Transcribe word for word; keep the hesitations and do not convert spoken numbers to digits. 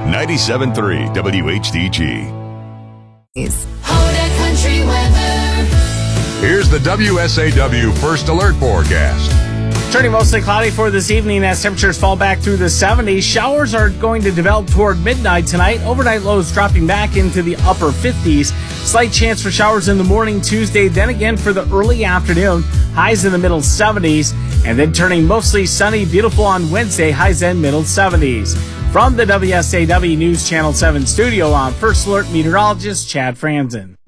ninety-seven point three W H D G. Hoda Country Weather. Here's the W S A W First Alert Forecast. Turning mostly cloudy for this evening as temperatures fall back through the seventies. Showers are going to develop toward midnight tonight. Overnight lows dropping back into the upper fifties. Slight chance for showers in the morning Tuesday, then again for the early afternoon. Highs in the middle seventies. And then turning mostly sunny, beautiful on Wednesday. Highs in middle seventies. From the W S A W News Channel seven studio, I'm First Alert meteorologist Chad Franzen.